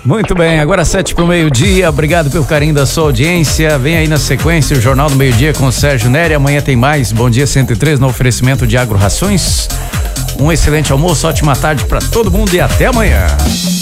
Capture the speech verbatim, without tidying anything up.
Muito bem, agora sete pro meio-dia, obrigado pelo carinho da sua audiência. Vem aí na sequência o Jornal do Meio-Dia com o Sérgio Nery. Amanhã tem mais Bom Dia cento e três no oferecimento de Agro Rações. Um excelente almoço, ótima tarde para todo mundo e até amanhã.